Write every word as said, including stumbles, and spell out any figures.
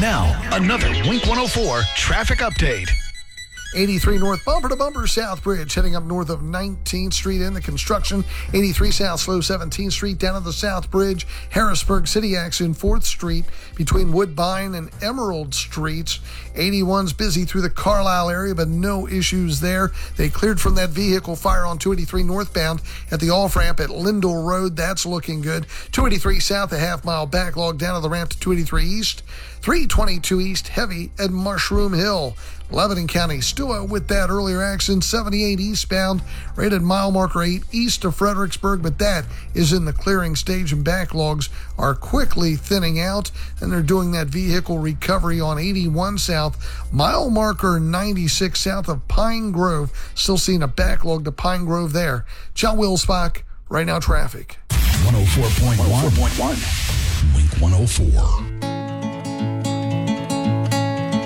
Now, another Wink one oh four traffic update. eighty-three north, bumper to bumper, South Bridge, heading up north of nineteenth Street in the construction. eighty-three south, slow seventeenth Street down to the South Bridge. Harrisburg City accident, fourth Street between Woodbine and Emerald Streets. eighty-one's busy through the Carlisle area, but no issues there. They cleared from that vehicle fire on two eighty-three northbound at the off-ramp at Lindell Road. That's looking good. two eighty-three south, a half-mile backlog down to the ramp to two eighty-three east. three twenty-two east, heavy at Mushroom Hill. Lebanon County still out with that earlier accident. seventy-eight eastbound, rated mile marker eight east of Fredericksburg, but that is in the clearing stage and backlogs are quickly thinning out. And they're doing that vehicle recovery on eighty-one south, mile marker ninety-six south of Pine Grove. Still seeing a backlog to Pine Grove there. John Wilsbach, Right Now Traffic. one oh four point one. Wink one oh four.